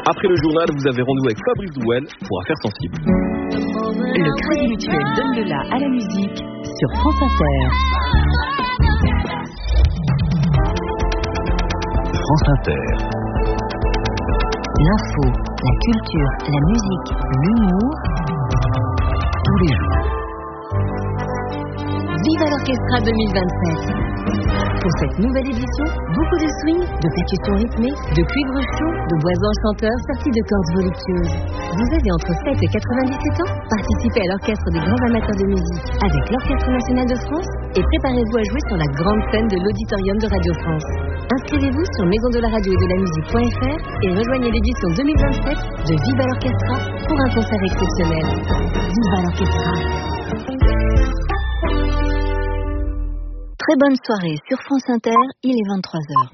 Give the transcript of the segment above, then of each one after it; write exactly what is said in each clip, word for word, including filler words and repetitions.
Après le journal, vous avez rendez-vous avec Fabrice Douel pour Affaires sensibles. Le Crédit Mutuel donne le la à la musique sur France Inter. France Inter. L'info, la culture, la musique, l'humour, tous les jours. Viva l'Orchestra deux mille vingt-sept. Pour cette nouvelle édition, beaucoup de swing, de percussions rythmées, de cuivre chaud, de voisins chanteurs sortis de cordes voluptueuses. Vous avez entre sept et quatre-vingt-dix-sept ans? Participez à l'orchestre des grands amateurs de musique avec l'Orchestre National de France et préparez-vous à jouer sur la grande scène de l'Auditorium de Radio France. Inscrivez-vous sur maison de la radio et de la musique point f r et rejoignez l'édition deux mille vingt-sept de Viva l'Orchestra pour un concert exceptionnel. Viva l'Orchestra. Très bonne soirée sur France Inter, il est vingt-trois heures.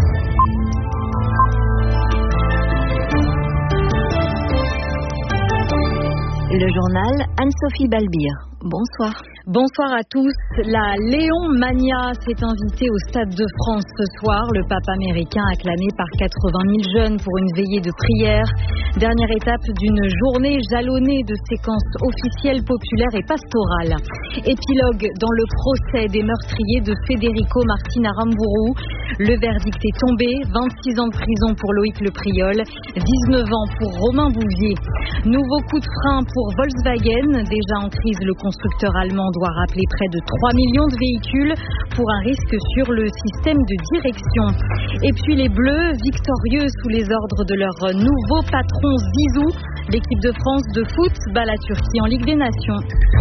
Le journal Anne-Sophie Balbir. Bonsoir. Bonsoir à tous. La Léon Mania s'est invitée au Stade de France ce soir. Le pape américain acclamé par quatre-vingt mille jeunes pour une veillée de prière. Dernière étape d'une journée jalonnée de séquences officielles, populaires et pastorales. Épilogue dans le procès des meurtriers de Federico Martin Aramburu. Le verdict est tombé. vingt-six ans de prison pour Loïc Le Priol. dix-neuf ans pour Romain Bouvier. Nouveau coup de frein pour Volkswagen. Déjà en crise, le constructeur allemand doit rappeler près de trois millions de véhicules pour un risque sur le système de direction. Et puis les Bleus, victorieux sous les ordres de leur nouveau patron Zizou. L'équipe de France de foot bat la Turquie en Ligue des Nations.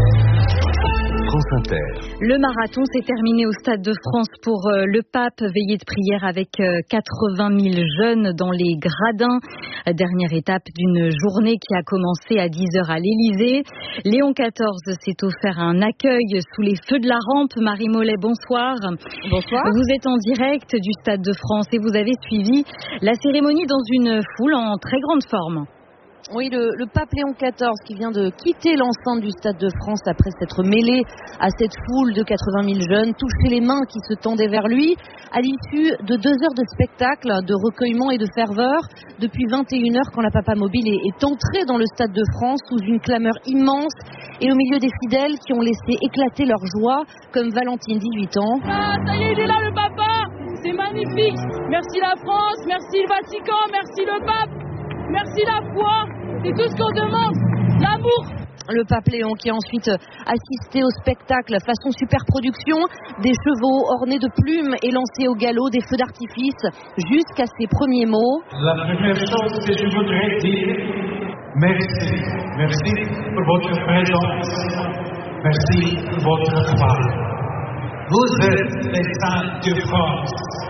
France Inter. Le marathon s'est terminé au Stade de France pour euh, le pape, veillée de prière avec euh, quatre-vingt mille jeunes dans les gradins. Dernière étape d'une journée qui a commencé à dix heures à l'Élysée. Léon quatorze s'est offert un accueil sous les feux de la rampe. Marie Mollet, bonsoir. Bonsoir. Vous êtes en direct du Stade de France et vous avez suivi la cérémonie dans une foule en très grande forme. Oui, le, le pape Léon quatorze qui vient de quitter l'enceinte du Stade de France après s'être mêlé à cette foule de quatre-vingt mille jeunes, touché les mains qui se tendaient vers lui, à l'issue de deux heures de spectacle, de recueillement et de ferveur, depuis vingt et une heures quand la Papa Mobile est, est entrée dans le Stade de France sous une clameur immense et au milieu des fidèles qui ont laissé éclater leur joie, comme Valentine, dix-huit ans. Ah, ça y est, il est là le Papa, c'est magnifique, merci la France, merci le Vatican, merci le pape, merci la foi. C'est tout ce qu'on demande, l'amour. Le pape Léon qui a ensuite assisté au spectacle façon super production, des chevaux ornés de plumes et lancés au galop, des feux d'artifice, jusqu'à ses premiers mots. La première chose que je voudrais dire, merci. Merci pour votre présence. Merci pour votre foi. Vous êtes les saints de France.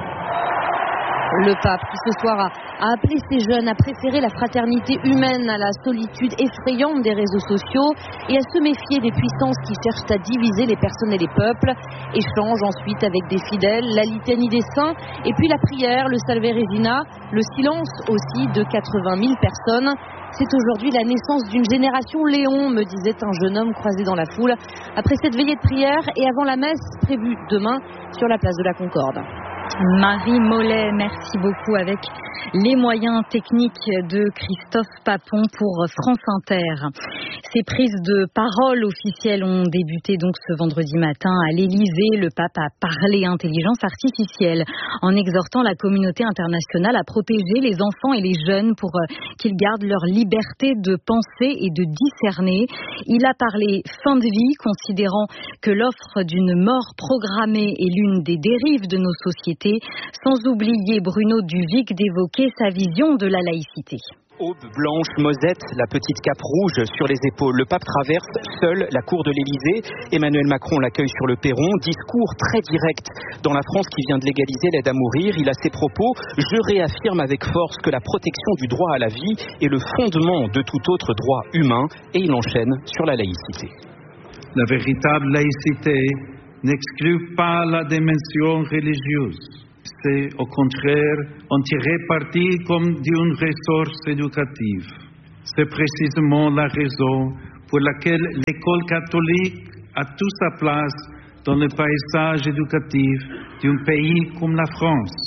Le pape qui ce soir a, a appelé ses jeunes à préférer la fraternité humaine à la solitude effrayante des réseaux sociaux et à se méfier des puissances qui cherchent à diviser les personnes et les peuples. Échange ensuite avec des fidèles, la litanie des saints et puis la prière, le Salve Regina, le silence aussi de quatre-vingt mille personnes. C'est aujourd'hui la naissance d'une génération Léon, me disait un jeune homme croisé dans la foule, après cette veillée de prière et avant la messe prévue demain sur la place de la Concorde. Marie Mollet, merci beaucoup avec les moyens techniques de Christophe Papon pour France Inter. Ces prises de parole officielles ont débuté donc ce vendredi matin à l'Élysée. Le pape a parlé intelligence artificielle en exhortant la communauté internationale à protéger les enfants et les jeunes pour qu'ils gardent leur liberté de penser et de discerner. Il a parlé fin de vie, considérant que l'offre d'une mort programmée est l'une des dérives de nos sociétés, sans oublier Bruno Duvic d'évoquer sa vision de la laïcité. Aube blanche, Mosette, la petite cape rouge sur les épaules. Le pape traverse seul la cour de l'Élysée. Emmanuel Macron l'accueille sur le perron. Discours très direct dans la France qui vient de légaliser l'aide à mourir. Il a ses propos. Je réaffirme avec force que la protection du droit à la vie est le fondement de tout autre droit humain. Et il enchaîne sur la laïcité. La véritable laïcité n'exclut pas la dimension religieuse. C'est au contraire en tirer parti comme d'une ressource éducative. C'est précisément la raison pour laquelle l'école catholique a toute sa place dans le paysage éducatif d'un pays comme la France.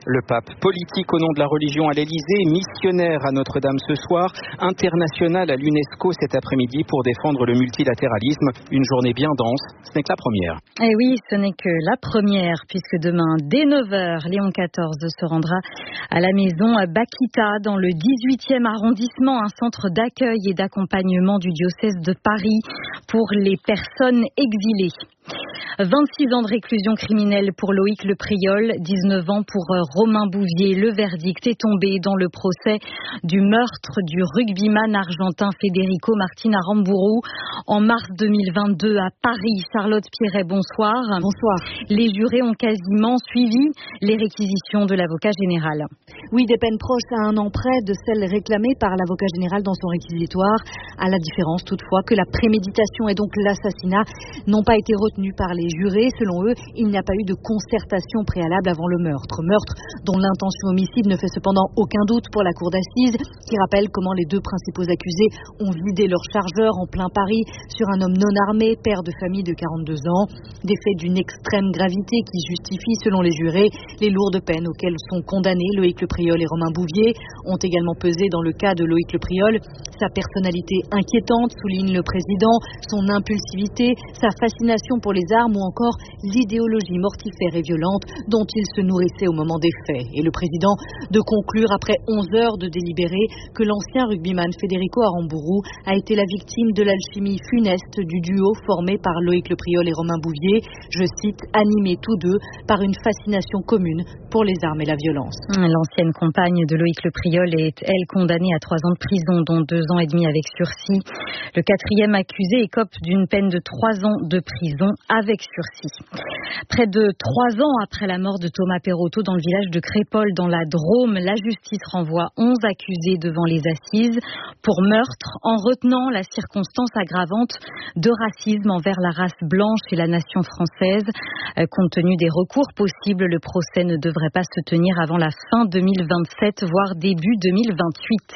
Le pape politique au nom de la religion à l'Élysée, missionnaire à Notre-Dame ce soir, international à l'UNESCO cet après-midi pour défendre le multilatéralisme. Une journée bien dense, ce n'est que la première. Eh oui, ce n'est que la première, puisque demain, dès neuf heures, Léon quatorze se rendra à la maison Bakita, dans le dix-huitième arrondissement, un centre d'accueil et d'accompagnement du diocèse de Paris pour les personnes exilées. vingt-six ans de réclusion criminelle pour Loïc Le Priol, dix-neuf ans pour Romain Bouvier. Le verdict est tombé dans le procès du meurtre du rugbyman argentin Federico Martín Aramburu en mars deux mille vingt-deux à Paris. Charlotte Pierret, bonsoir. Bonsoir. Les jurés ont quasiment suivi les réquisitions de l'avocat général. Oui, des peines proches à un an près de celles réclamées par l'avocat général dans son réquisitoire, à la différence toutefois que la préméditation et donc l'assassinat n'ont pas été retenus par les jurés. Selon eux, il n'y a pas eu de concertation préalable avant le meurtre. Meurtre dont l'intention homicide ne fait cependant aucun doute pour la cour d'assises, qui rappelle comment les deux principaux accusés ont vidé leur chargeur en plein Paris sur un homme non armé, père de famille de quarante-deux ans. Des faits d'une extrême gravité qui justifient, selon les jurés, les lourdes peines auxquelles sont condamnés Loïc Le Priol et Romain Bouvier. Ont également pesé dans le cas de Loïc Le Priol sa personnalité inquiétante, souligne le président, son impulsivité, sa fascination pour les armes ou encore l'idéologie mortifère et violente dont il se nourrissait au moment des faits. Et le président de conclure après onze heures de délibéré que l'ancien rugbyman Federico Aramburu a été la victime de l'alchimie funeste du duo formé par Loïc Le Priol et Romain Bouvier, je cite, animés tous deux par une fascination commune pour les armes et la violence. L'ancienne compagne de Loïc Le Priol est, elle, condamnée à trois ans de prison, dont deux ans et demi avec sursis. Le quatrième accusé écope d'une peine de trois ans de prison avec sursis. Près de trois ans après la mort de Thomas Perotto dans le village de Crépol, dans la Drôme, la justice renvoie onze accusés devant les assises pour meurtre en retenant la circonstance aggravante de racisme envers la race blanche et la nation française. Compte tenu des recours possibles, le procès ne devrait pas se tenir avant la fin deux mille vingt-sept, voire début deux mille vingt-huit.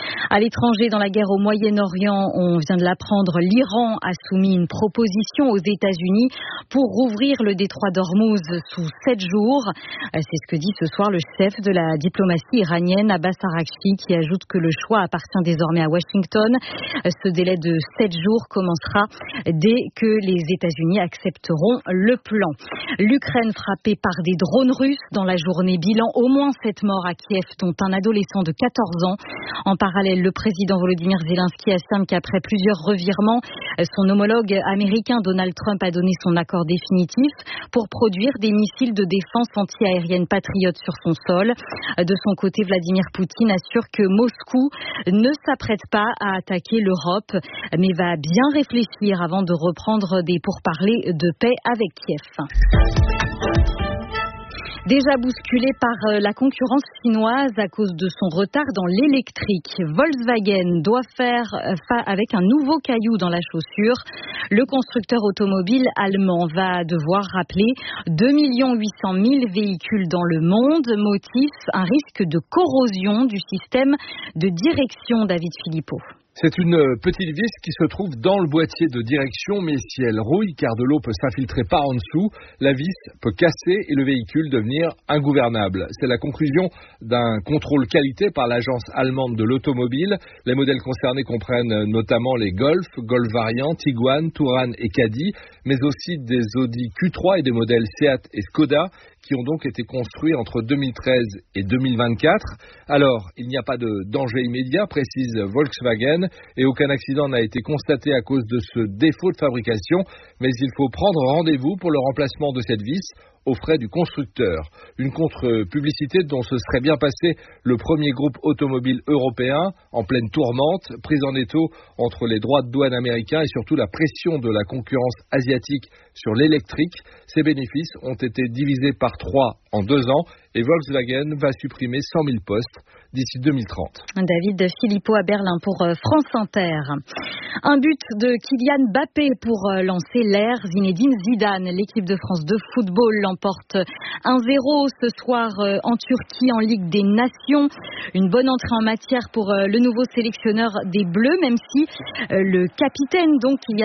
À l'étranger, dans la guerre au Moyen-Orient, on vient de l'apprendre, l'Iran a soumis une proposition aux États-Unis pour rouvrir le détroit d'Ormuz sous sept jours. C'est ce que dit ce soir le chef de la diplomatie iranienne, Abbas Araghchi, qui ajoute que le choix appartient désormais à Washington. Ce délai de sept jours commencera dès que les États-Unis accepteront le plan. L'Ukraine frappée par des drones russes dans la journée, bilan au moins sept morts à Kiev, dont un adolescent de quatorze ans. En parallèle, le président Volodymyr Zelensky affirme qu'après plusieurs revirements, son homologue américain Donald Trump a donné son accord définitif pour produire des missiles de défense anti-aérienne patriotes sur son sol. De son côté, Vladimir Poutine assure que Moscou ne s'apprête pas à attaquer l'Europe, mais va bien réfléchir avant de reprendre des pourparlers de paix avec Kiev. Déjà bousculé par la concurrence chinoise à cause de son retard dans l'électrique, Volkswagen doit faire avec un nouveau caillou dans la chaussure. Le constructeur automobile allemand va devoir rappeler deux millions huit cent mille véhicules dans le monde. Motif, un risque de corrosion du système de direction, David Philippot. C'est une petite vis qui se trouve dans le boîtier de direction, mais si elle rouille, car de l'eau peut s'infiltrer par en dessous, la vis peut casser et le véhicule devenir ingouvernable. C'est la conclusion d'un contrôle qualité par l'agence allemande de l'automobile. Les modèles concernés comprennent notamment les Golf, Golf Variant, Tiguan, Touran et Caddy, mais aussi des Audi Q trois et des modèles Seat et Skoda, qui ont donc été construits entre deux mille treize et deux mille vingt-quatre. Alors, il n'y a pas de danger immédiat, précise Volkswagen, et aucun accident n'a été constaté à cause de ce défaut de fabrication, mais il faut prendre rendez-vous pour le remplacement de cette vis aux frais du constructeur. Une contre-publicité dont se serait bien passé le premier groupe automobile européen en pleine tourmente, prise en étau entre les droits de douane américains et surtout la pression de la concurrence asiatique sur l'électrique. Ces bénéfices ont été divisés par trois en deux ans et Volkswagen va supprimer cent mille postes d'ici deux mille trente. David Philippot à Berlin pour France Inter. Un but de Kylian Mbappé pour lancer l'ère Zinedine Zidane. L'équipe de France de football l'emporte un zéro ce soir en Turquie en Ligue des Nations. Une bonne entrée en matière pour le nouveau sélectionneur des Bleus, même si le capitaine donc Kylian